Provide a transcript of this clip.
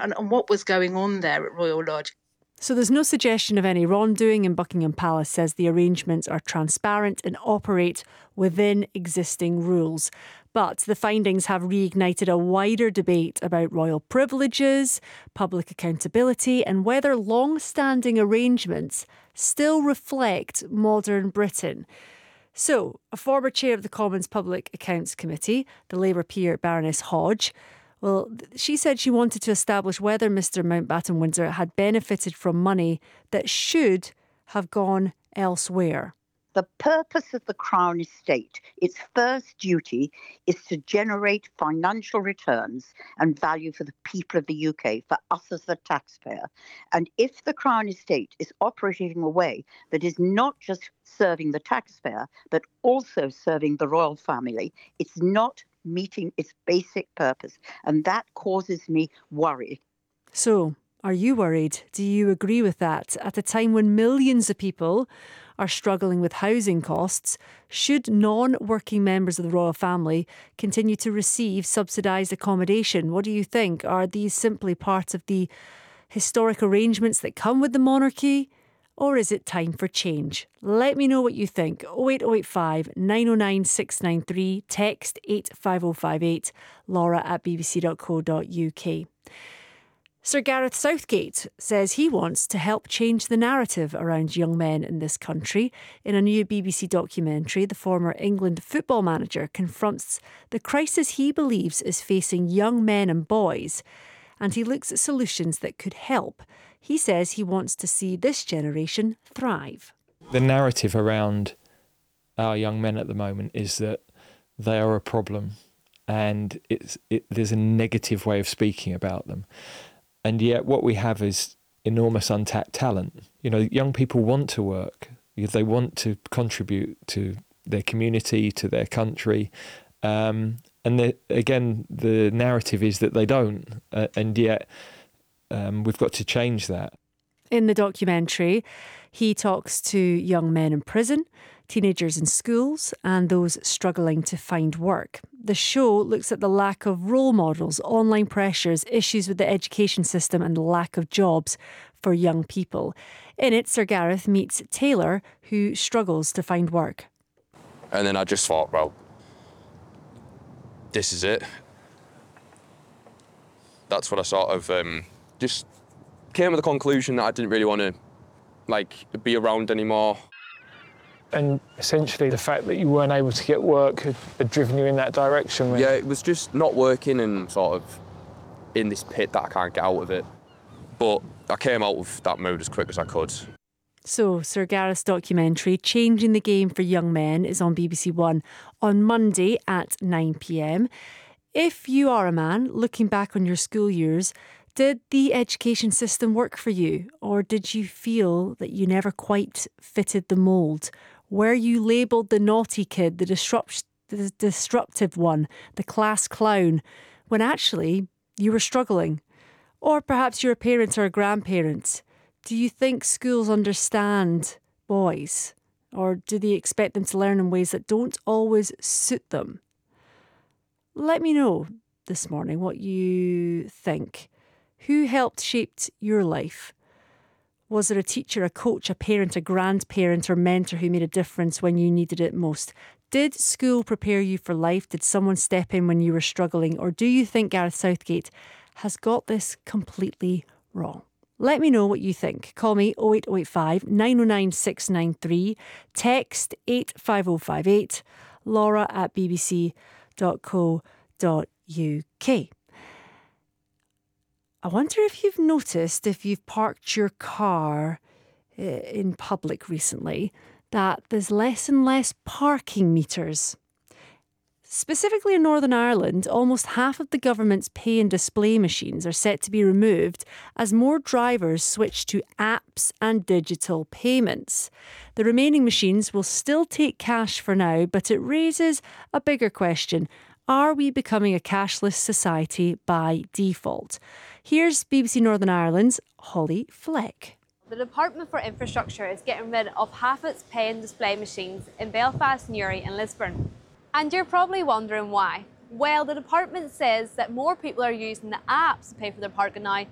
and what was going on there at Royal Lodge. So there's no suggestion of any wrongdoing, and Buckingham Palace says the arrangements are transparent and operate within existing rules. But the findings have reignited a wider debate about royal privileges, public accountability, and whether long-standing arrangements still reflect modern Britain. So, a former chair of the Commons Public Accounts Committee, the Labour peer Baroness Hodge, well, she said she wanted to establish whether Mr Mountbatten-Windsor had benefited from money that should have gone elsewhere. The purpose of the Crown Estate, its first duty, is to generate financial returns and value for the people of the UK, for us as the taxpayer. And if the Crown Estate is operating in a way that is not just serving the taxpayer, but also serving the royal family, it's not meeting its basic purpose. And that causes me worry. So, are you worried? Do you agree with that? At a time when millions of people are struggling with housing costs, should non-working members of the royal family continue to receive subsidised accommodation? What do you think? Are these simply part of the historic arrangements that come with the monarchy? Or is it time for change? Let me know what you think. 08085 909 693, text 85058, laura@bbc.co.uk. Sir Gareth Southgate says he wants to help change the narrative around young men in this country. In a new BBC documentary, the former England football manager confronts the crisis he believes is facing young men and boys, and he looks at solutions that could help. He says he wants to see this generation thrive. The narrative around our young men at the moment is that they are a problem, and there's a negative way of speaking about them. And yet what we have is enormous untapped talent. You know, young people want to work. They want to contribute to their community, to their country. And again, the narrative is that they don't. And yet we've got to change that. In the documentary, he talks to young men in prison, teenagers in schools, and those struggling to find work. The show looks at the lack of role models, online pressures, issues with the education system, and the lack of jobs for young people. In it, Sir Gareth meets Taylor, who struggles to find work. And then I just thought, well, this is it. That's what I sort of just came to the conclusion that I didn't really want to be around anymore. And essentially the fact that you weren't able to get work had driven you in that direction. Really. Yeah, it was just not working and sort of in this pit that I can't get out of it. But I came out of that mode as quick as I could. So, Sir Gareth's documentary, Changing the Game for Young Men, is on BBC One on Monday at 9 p.m. If you are a man looking back on your school years, did the education system work for you? Or did you feel that you never quite fitted the mould? Were you labelled the naughty kid, the disruptive one, the class clown, when actually you were struggling? Or perhaps you're a parent or a grandparent. Do you think schools understand boys? Or do they expect them to learn in ways that don't always suit them? Let me know this morning what you think. Who helped shape your life? Was there a teacher, a coach, a parent, a grandparent or mentor who made a difference when you needed it most? Did school prepare you for life? Did someone step in when you were struggling? Or do you think Gareth Southgate has got this completely wrong? Let me know what you think. Call me 08085 909 693, text 85058, laura@bbc.co.uk. I wonder if you've noticed, if you've parked your car in public recently, that there's less and less parking meters. Specifically in Northern Ireland, almost half of the government's pay and display machines are set to be removed as more drivers switch to apps and digital payments. The remaining machines will still take cash for now, but it raises a bigger question. Are we becoming a cashless society by default? Here's BBC Northern Ireland's Holly Fleck. The Department for Infrastructure is getting rid of half its pay and display machines in Belfast, Newry and Lisburn. And you're probably wondering why. Well, the department says that more people are using the apps to pay for their parking now